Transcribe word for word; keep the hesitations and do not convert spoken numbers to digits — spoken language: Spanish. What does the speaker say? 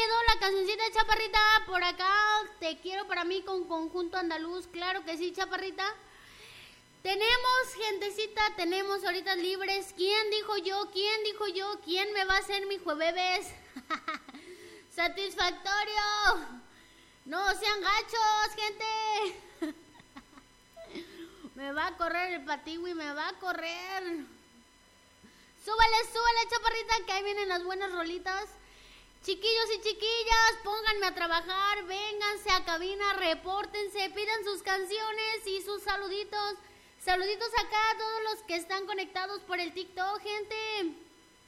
quedó la cancioncita de Chaparrita? Por acá, Te quiero para mí con Conjunto Andaluz. Claro que sí, Chaparrita. Tenemos gentecita, tenemos horitas libres. ¿Quién dijo yo? ¿Quién dijo yo? ¿Quién me va a hacer mi jueves? Satisfactorio. No sean gachos, gente. Me va a correr el patiwi, me va a correr. Súbale, súbale, Chaparrita, que ahí vienen las buenas rolitas. Chiquillos y chiquillas, pónganme a trabajar, vénganse a cabina, repórtense, pidan sus canciones y sus saluditos. Saluditos acá a todos los que están conectados por el TikTok, gente.